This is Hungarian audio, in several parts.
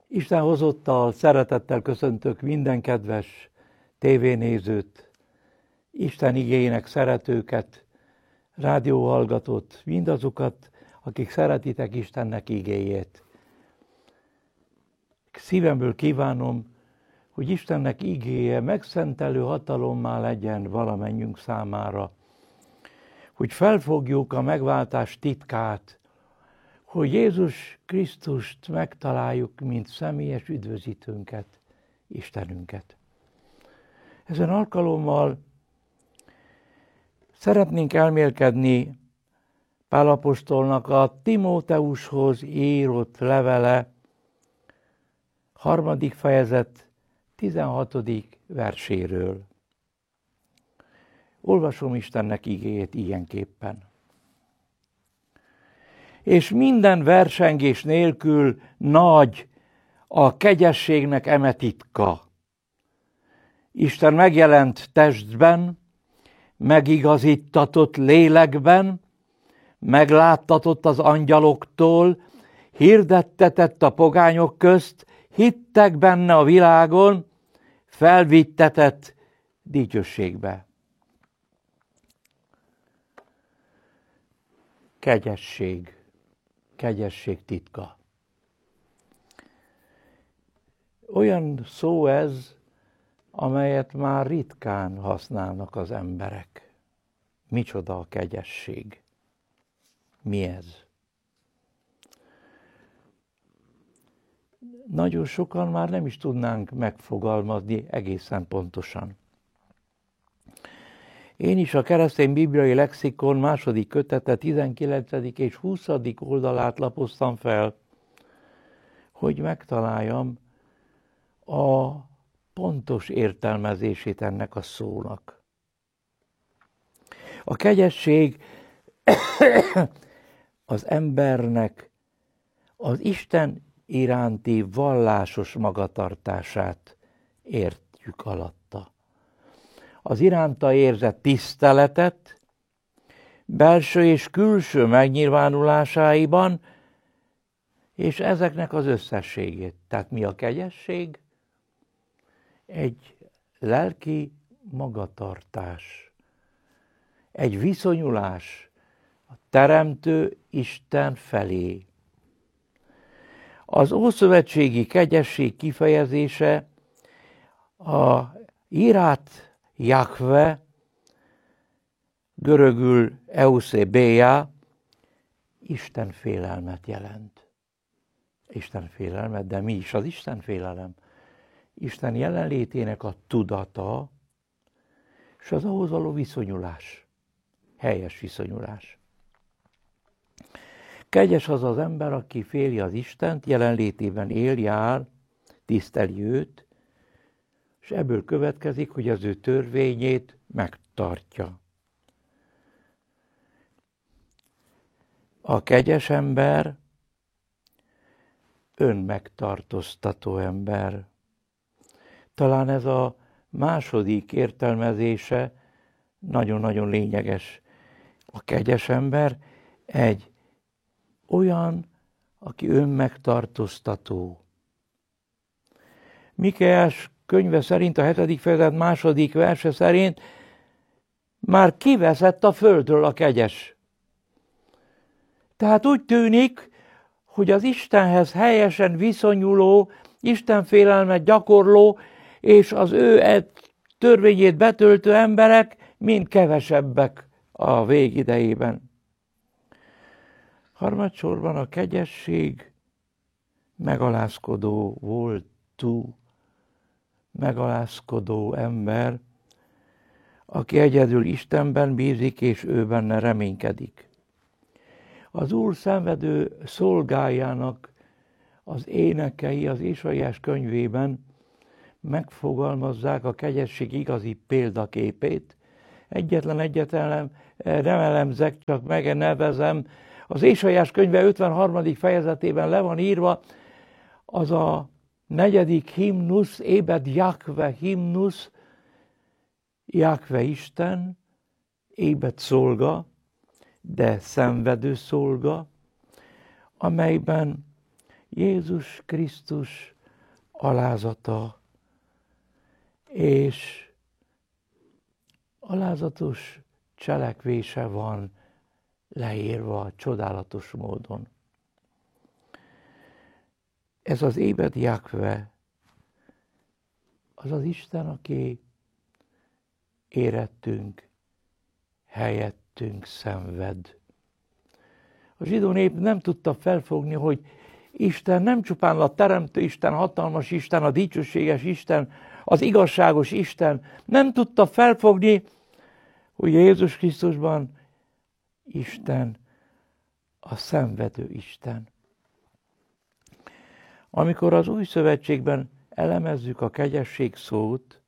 Isten hozottal szeretettel köszöntök minden kedves tévénézőt, Isten igéjének szeretőket, rádióhallgatót, mindazokat, akik szeretitek Istennek igéjét. Szívemből kívánom, hogy Istennek igéje megszentelő hatalommá legyen valamennyünk számára, hogy felfogjuk a megváltás titkát, hogy Jézus Krisztust megtaláljuk, mint személyes üdvözítőnket, Istenünket. Ezen alkalommal szeretnénk elmélkedni Pál apostolnak a Timóteushoz írott levele 3. fejezet 16. verséről. Olvasom Istennek igéjét ilyenképpen. És minden versengés nélkül nagy a kegyességnek eme titka. Isten megjelent testben, megigazítatott lélekben, megláttatott az angyaloktól, hirdettetett a pogányok közt, hittek benne a világon, felvittetett dicsőségbe. Kegyesség titka. Olyan szó ez, amelyet már ritkán használnak az emberek. Micsoda a kegyesség? Mi ez? Nagyon sokan már nem is tudnánk megfogalmazni egészen pontosan. Én is a Keresztény Bibliai Lexikon második kötete 19. és 20. oldalát lapoztam fel, hogy megtaláljam a pontos értelmezését ennek a szónak. A kegyesség az embernek az Isten iránti vallásos magatartását értjük alatta. Az iránta érzett tiszteletet, belső és külső megnyilvánulásáiban, és ezeknek az összességét. Tehát mi a kegyesség? Egy lelki magatartás, egy viszonyulás a Teremtő Isten felé. Az ószövetségi kegyesség kifejezése a irát Jahve, görögül eusebéja, Isten félelmet jelent. Isten félelmet, de mi is az Isten félelem? Isten jelenlétének a tudata, és az ahhoz való viszonyulás, helyes viszonyulás. Kegyes az az ember, aki féli az Istent, jelenlétében él, jár, tiszteli őt, és ebből következik, hogy az ő törvényét megtartja. A kegyes ember önmegtartóztató ember. Talán ez a második értelmezése nagyon-nagyon lényeges. A kegyes ember egy olyan, aki önmegtartóztató. Mikéás könyve szerint, a 7. fejezet 2. verse szerint már kiveszett a földről a kegyes. Tehát úgy tűnik, hogy az Istenhez helyesen viszonyuló, Istenfélelmet gyakorló, és az ő törvényét betöltő emberek mind kevesebbek a végidejében. Harmadsorban a kegyesség megalázkodó voltú, megalázkodó ember, aki egyedül Istenben bízik, és ő benne reménykedik. Az Úr szenvedő szolgájának az énekei az Ézsaiás könyvében megfogalmazzák a kegyesség igazi példaképét. Nem elemzek, csak megnevezem. Az Ézsaiás könyve 53. fejezetében le van írva az a 4. himnusz, Ébed Jahve himnusz, Jahve Isten, ébed szolga, de szenvedő szolga, amelyben Jézus Krisztus alázata, és alázatos cselekvése van leírva csodálatos módon. Ez az Ébed Jahve, az az Isten, aki érettünk, helyettünk szenved. A zsidó nép nem tudta felfogni, hogy Isten nem csupán a teremtő Isten, hatalmas Isten, a dicsőséges Isten, az igazságos Isten. Nem tudta felfogni, hogy Jézus Krisztusban Isten, a szenvedő Isten. Amikor az Új Szövetségben elemezzük a kegyesség szót,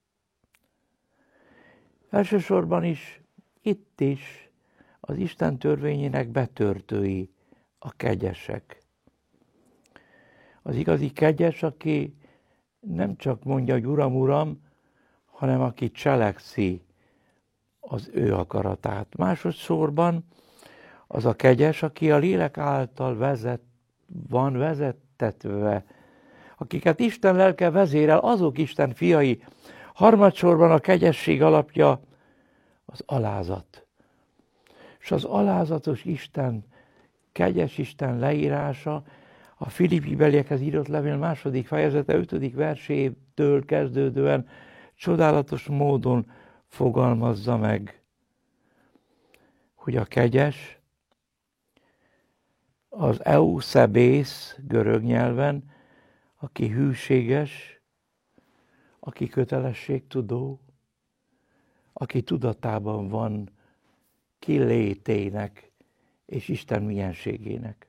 elsősorban is, itt is az Isten törvényének betörtői a kegyesek. Az igazi kegyes, aki nem csak mondja, hogy Uram, Uram, hanem aki cselekszi az ő akaratát. Másodszorban az a kegyes, aki a lélek által van vezettetve, akiket Isten lelke vezérel, azok Isten fiai. Harmadsorban a kegyesség alapja az alázat. És az alázatos Isten, kegyes Isten leírása a Filippi beliekhez írott levél 2. fejezete 5. versétől kezdődően csodálatos módon fogalmazza meg, hogy a kegyes az euszebész görög nyelven, aki hűséges, aki kötelességtudó, aki tudatában van kilétének és Isten mienségének.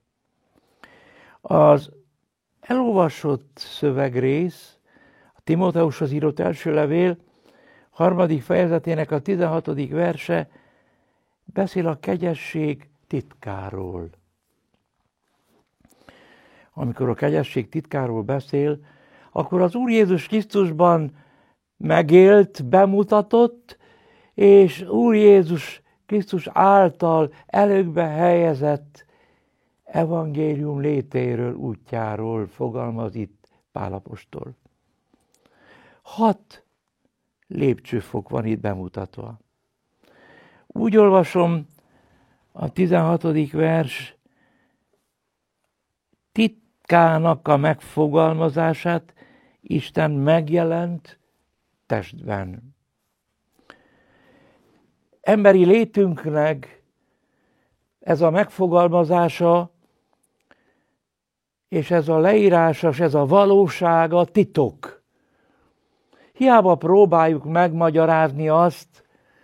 Az elolvasott szövegrész, a Timóteushoz írott első levél 3. fejezetének a 16. verse beszél a kegyesség titkáról. Amikor a kegyesség titkáról beszél, akkor az Úr Jézus Krisztusban megélt, bemutatott, és Úr Jézus Krisztus által előkbe helyezett evangélium létéről, útjáról fogalmaz itt Pál apostol. 6 lépcsőfok van itt bemutatva. Úgy olvasom a 16. vers titkának a megfogalmazását, Isten megjelent testben. Emberi létünknek ez a megfogalmazása, és ez a leírása, és ez a valósága titok. Hiába próbáljuk megmagyarázni azt,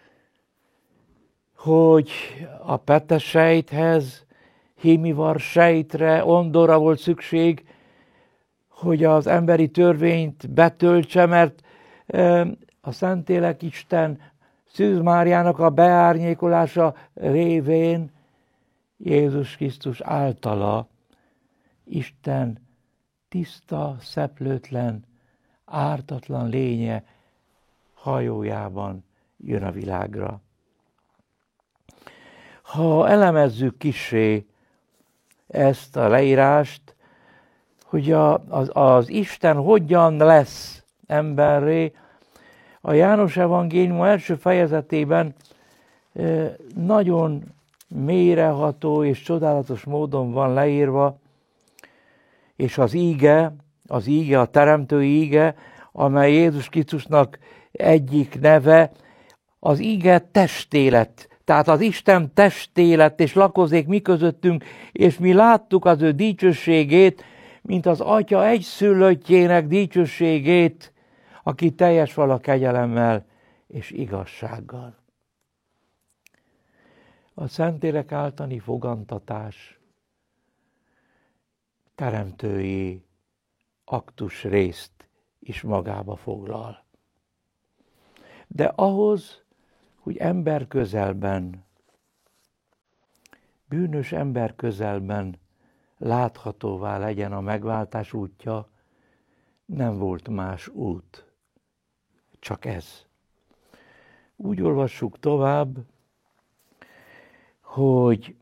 hogy a petesejthez, hímivar sejtre, ondorra volt szükség, hogy az emberi törvényt betöltse, mert a Szentlélek Isten Szűz Máriának a beárnyékolása révén Jézus Krisztus általa Isten tiszta, szeplőtlen, ártatlan lénye hajójában jön a világra. Ha elemezzük kissé ezt a leírást, hogy az Isten hogyan lesz emberré, a János evangélium első fejezetében nagyon mélyreható és csodálatos módon van leírva, és az íge, a teremtői íge, amely Jézus Krisztusnak egyik neve, az íge testélet. Tehát az Isten testélet, és lakozék mi közöttünk, és mi láttuk az ő dicsőségét, mint az Atya egyszülöttjének dicsőségét, aki teljes vala kegyelemmel és igazsággal. A Szentlélek általi fogantatás teremtői aktus részt is magába foglal. De ahhoz, hogy ember közelben, bűnös ember közelben láthatóvá legyen a megváltás útja, nem volt más út, csak ez. Úgy olvassuk tovább, hogy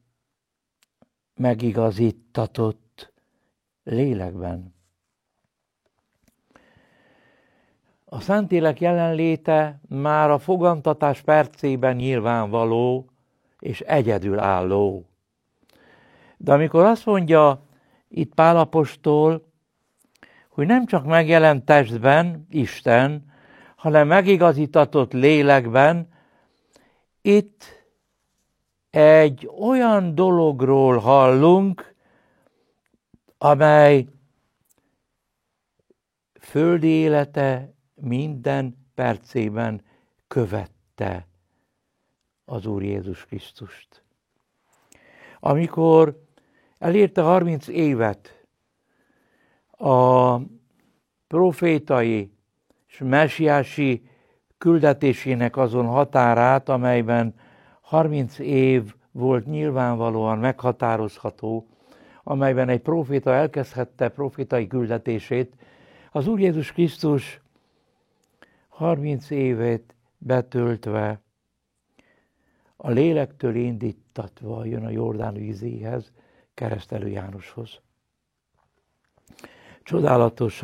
megigazítatott lélekben. A Szentlélek jelenléte már a fogantatás percében nyilvánvaló és egyedülálló. De amikor azt mondja itt Pál apostol, hogy nem csak megjelent testben Isten, hanem megigazítatott lélekben, itt egy olyan dologról hallunk, amely földi élete minden percében követte az Úr Jézus Krisztust. Amikor elérte 30 évet a profétai és mesiási küldetésének azon határát, amelyben 30 év volt nyilvánvalóan meghatározható, amelyben egy proféta elkezdhette profétai küldetését, az Úr Jézus Krisztus 30 évet betöltve, a lélektől indítatva jön a Jordán vízéhez, Keresztelő Jánoshoz. Csodálatos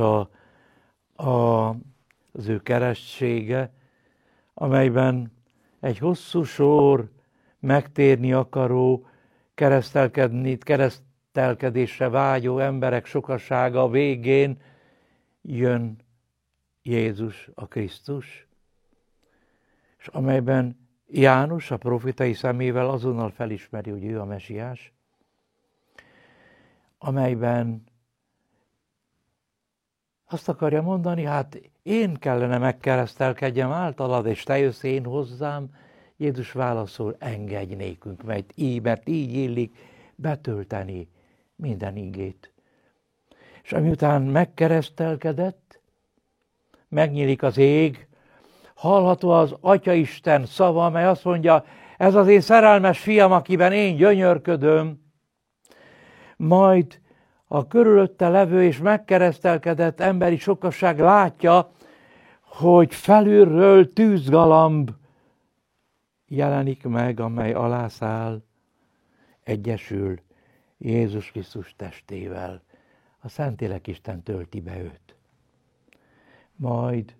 az ő keresztsége, amelyben egy hosszú sor megtérni akaró, keresztelkedésre vágyó emberek sokasága végén jön Jézus a Krisztus, és amelyben János a profétai szemével azonnal felismeri, hogy ő a mesiás, amelyben azt akarja mondani, hát én kellene megkeresztelkedjem általad, és te jössz én hozzám. Jézus válaszol, engedj nékünk, mert így illik betölteni minden igét. És amiután megkeresztelkedett, megnyílik az ég, hallható az Atyaisten szava, amely azt mondja, ez az én szerelmes fiam, akiben én gyönyörködöm. Majd a körülötte levő és megkeresztelkedett emberi sokaság látja, hogy felülről tűzgalamb jelenik meg, amely alászáll, egyesül Jézus Krisztus testével. A Szentlélek Isten tölti be őt. Majd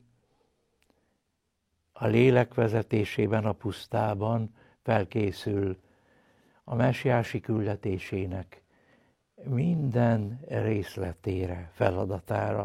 a lélek vezetésében a pusztában felkészül a mesiási küldetésének minden részletére, feladatára.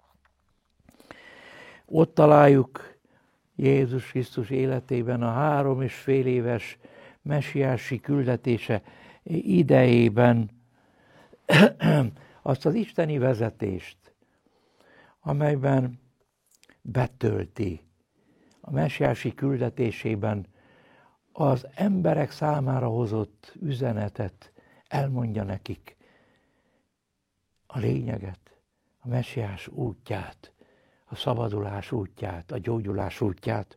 Ott találjuk Jézus Krisztus életében a 3,5 éves mesiási küldetése idejében azt az isteni vezetést, amelyben betölti a mesiási küldetésében az emberek számára hozott üzenetet, elmondja nekik a lényeget, a mesiás útját, a szabadulás útját, a gyógyulás útját.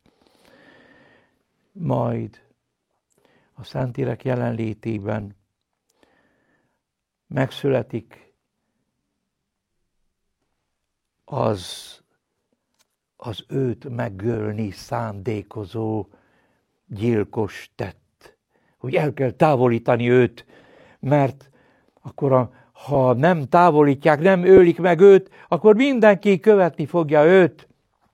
Majd a Szentlélek jelenlétében megszületik az őt megölni szándékozó gyilkos tett, hogy el kell távolítani őt, mert akkor ha nem távolítják, nem ölik meg őt, akkor mindenki követni fogja őt.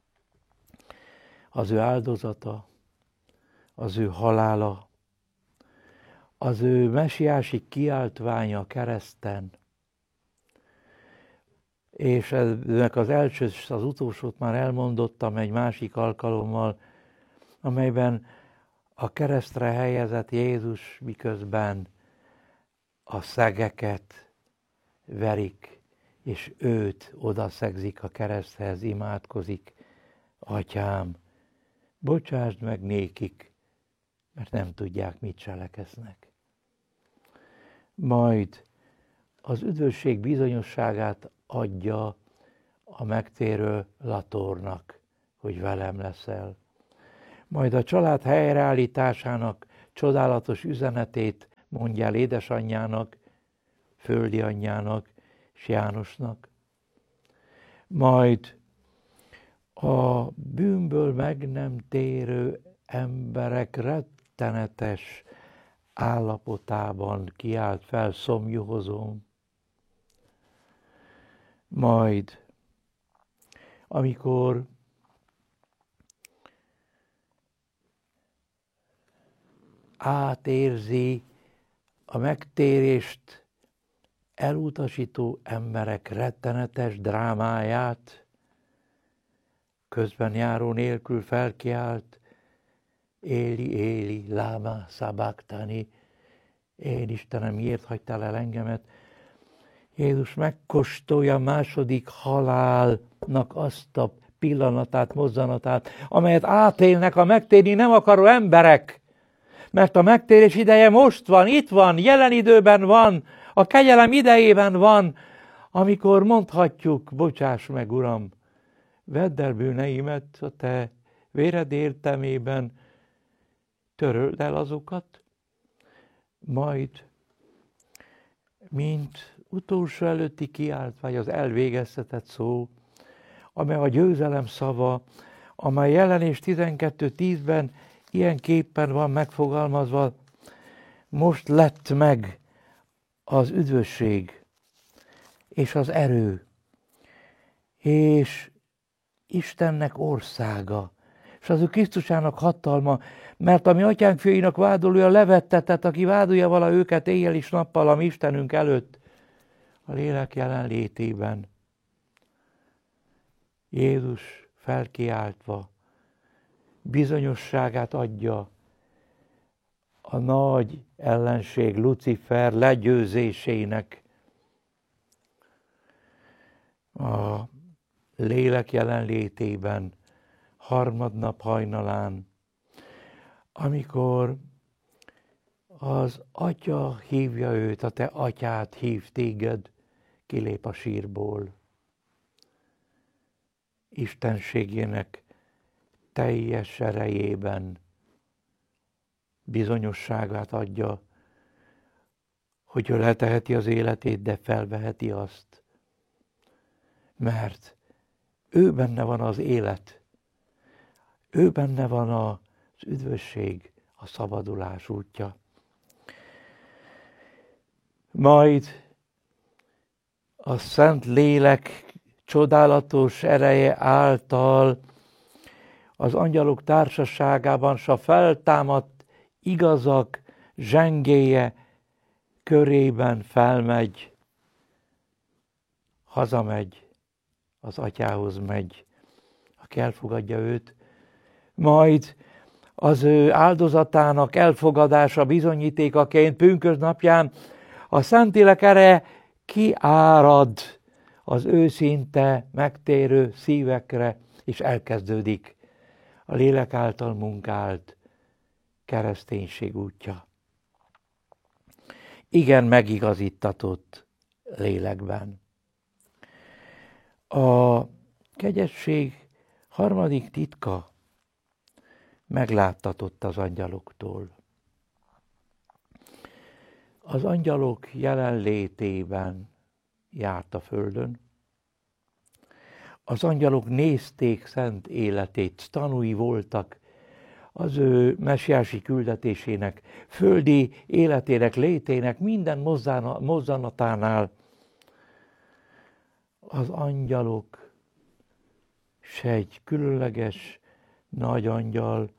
Az ő áldozata, az ő halála, az ő mesiási kiáltványa kereszten, és ennek az első, az utolsót már elmondottam egy másik alkalommal, amelyben a keresztre helyezett Jézus miközben a szegeket verik, és őt odaszegzik a kereszthez, imádkozik. Atyám, bocsásd meg nékik, mert nem tudják, mit cselekeznek. Majd az üdvösség bizonyosságát adja a megtérő Latornak, hogy velem leszel. Majd a család helyreállításának csodálatos üzenetét mondja el édesanyjának, földi anyjának és Jánosnak. Majd a bűnből meg nem térő emberek rettenetes állapotában kiált fel, szomjuhozom. Majd, amikor átérzi a megtérést elutasító emberek rettenetes drámáját, közben járó nélkül felkiált, Éli, Éli, láma szabaktani, én Istenem, miért hagytál el engemet? Jézus megkóstolja a második halálnak azt a pillanatát, mozzanatát, amelyet átélnek a megtérni nem akaró emberek. Mert a megtérés ideje most van, itt van, jelen időben van, a kegyelem idejében van, amikor mondhatjuk, bocsáss meg, Uram, vedd el bűneimet a te véred értelmében, töröld el azokat, majd, mint utolsó előtti kiáltvány, az elvégeztetett szó, amely a győzelem szava, amely Jelenés 12:10-ben ilyen képpen van megfogalmazva, most lett meg az üdvösség, és az erő, és Istennek országa, és az ő Krisztusának hatalma, mert a mi atyánk fiainak vádolója levettetett, aki vádolja vala őket éjjel és nappal a mi Istenünk előtt, a lélek jelenlétében. Jézus felkiáltva bizonyosságát adja a nagy ellenség Lucifer legyőzésének. A lélek jelenlétében, harmadnap hajnalán, amikor az Atya hívja őt, a te atyád hív téged, kilép a sírból. Istenségének teljes erejében bizonyosságát adja, hogy ő leteheti az életét, de felveheti azt. Mert ő benne van az élet, ő benne van az üdvösség, a szabadulás útja. Majd a Szent Lélek csodálatos ereje által az angyalok társaságában s a feltámadt igazak zsengéje körében felmegy, hazamegy, az atyához megy, aki elfogadja őt, majd az ő áldozatának elfogadása bizonyítékaként pünkösdnapján a Szentlélek ereje kiárad az őszinte, megtérő szívekre, és elkezdődik a lélek által munkált kereszténység útja. Igen megigazítatott lélekben. A kegyesség harmadik titka megláttatott az angyaloktól. Az angyalok jelenlétében járt a földön. Az angyalok nézték szent életét, tanúi voltak az ő messiási küldetésének, földi életének, létének, minden mozzanatánál. Az angyalok, s egy különleges nagy angyal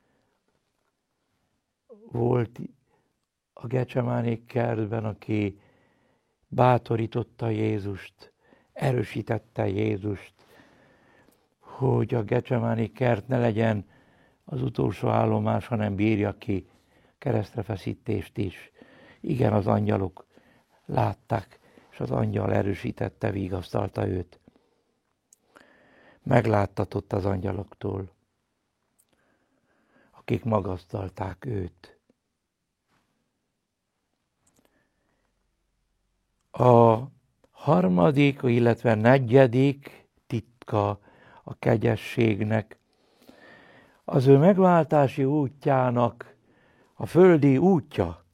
volt a Gecsemáné kertben, aki bátorította Jézust, erősítette Jézust, hogy a Gecsemáné kert ne legyen az utolsó állomás, hanem bírja ki keresztrefeszítést is. Igen, az angyalok látták, és az angyal erősítette, vigasztalta őt. Megláttatott az angyaloktól, akik magasztalták őt. A harmadik, illetve negyedik titka a kegyességnek, az ő megváltási útjának a földi útja,